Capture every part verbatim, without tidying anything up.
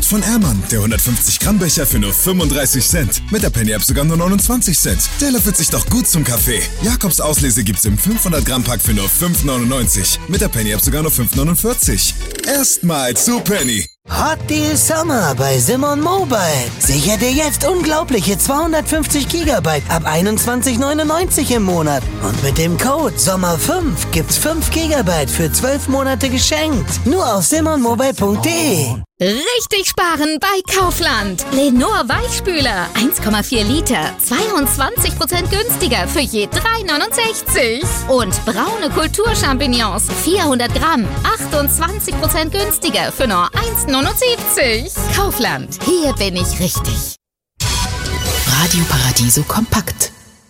Joghurt von Ehrmann. Der hundertfünfzig Gramm Becher für nur fünfunddreißig Cent. Mit der Penny App sogar nur neunundzwanzig Cent. Der löffelt sich doch gut zum Kaffee. Jakobs Auslese gibt's im fünfhundert Gramm Pack für nur fünf neunundneunzig. Mit der Penny App sogar nur fünf neunundvierzig. Erstmal zu Penny. Hot Deal Sommer bei Simon Mobile. Sichere dir jetzt unglaubliche zweihundertfünfzig Gigabyte ab einundzwanzig neunundneunzig im Monat. Und mit dem Code Sommer fünf gibt's fünf Gigabyte für zwölf Monate geschenkt. Nur auf simon mobile punkt de. Richtig sparen bei Kaufland. Lenor Weichspüler eins Komma vier Liter, zweiundzwanzig Prozent günstiger für je drei neunundsechzig. Und braune Kulturchampignons vierhundert Gramm, achtundzwanzig Prozent günstiger für nur eins neunundsiebzig. Kaufland, hier bin ich richtig. Radio Paradiso Kompakt.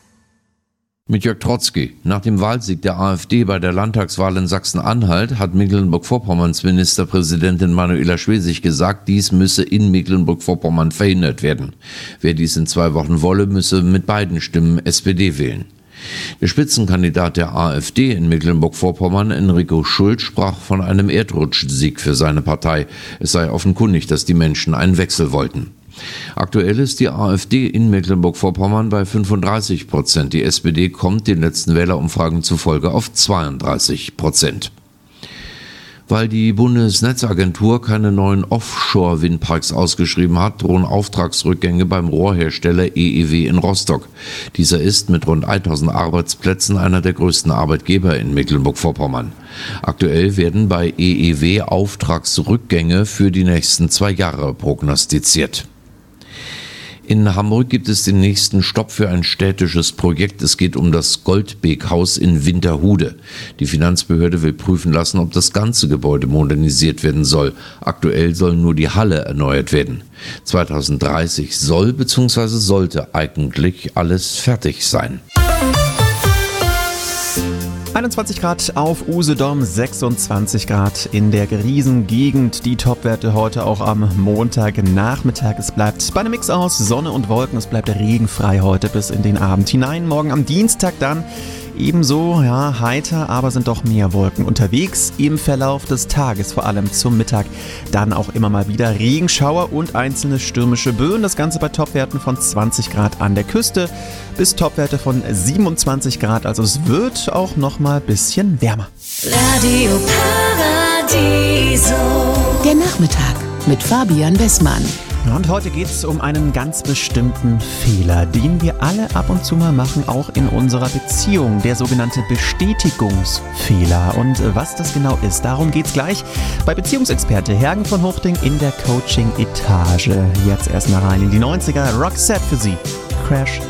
Mit Jörg Trotzki. Nach dem Wahlsieg der AfD bei der Landtagswahl in Sachsen-Anhalt hat Mecklenburg-Vorpommerns Ministerpräsidentin Manuela Schwesig gesagt, dies müsse in Mecklenburg-Vorpommern verhindert werden. Wer dies in zwei Wochen wolle, müsse mit beiden Stimmen S P D wählen. Der Spitzenkandidat der AfD in Mecklenburg-Vorpommern, Enrico Schult, sprach von einem Erdrutschsieg für seine Partei. Es sei offenkundig, dass die Menschen einen Wechsel wollten. Aktuell ist die AfD in Mecklenburg-Vorpommern bei fünfunddreißig Prozent. Die S P D kommt den letzten Wählerumfragen zufolge auf zweiunddreißig Prozent. Weil die Bundesnetzagentur keine neuen Offshore-Windparks ausgeschrieben hat, drohen Auftragsrückgänge beim Rohrhersteller E E W in Rostock. Dieser ist mit rund tausend Arbeitsplätzen einer der größten Arbeitgeber in Mecklenburg-Vorpommern. Aktuell werden bei E E W Auftragsrückgänge für die nächsten zwei Jahre prognostiziert. In Hamburg gibt es den nächsten Stopp für ein städtisches Projekt. Es geht um das Goldbeek-Haus in Winterhude. Die Finanzbehörde will prüfen lassen, ob das ganze Gebäude modernisiert werden soll. Aktuell soll nur die Halle erneuert werden. zweitausenddreißig soll bzw. sollte eigentlich alles fertig sein. einundzwanzig Grad auf Usedom, sechsundzwanzig Grad in der Griesengegend. Die Topwerte heute auch am Montagnachmittag. Es bleibt bei einem Mix aus Sonne und Wolken. Es bleibt regenfrei heute bis in den Abend hinein. Morgen am Dienstag dann ebenso, ja, heiter, aber sind doch mehr Wolken unterwegs im Verlauf des Tages, vor allem zum Mittag. Dann auch immer mal wieder Regenschauer und einzelne stürmische Böen. Das Ganze bei Topwerten von zwanzig Grad an der Küste bis Topwerte von siebenundzwanzig Grad. Also es wird auch noch mal ein bisschen wärmer. Radio Paradiso. Der Nachmittag mit Fabian Wessmann. Und heute geht es um einen ganz bestimmten Fehler, den wir alle ab und zu mal machen, auch in unserer Beziehung, der sogenannte Bestätigungsfehler. Und was das genau ist, darum geht's gleich bei Beziehungsexperte Hergen von Huchting in der Coaching-Etage. Jetzt erstmal rein in die neunziger, Roxette für Sie, Crash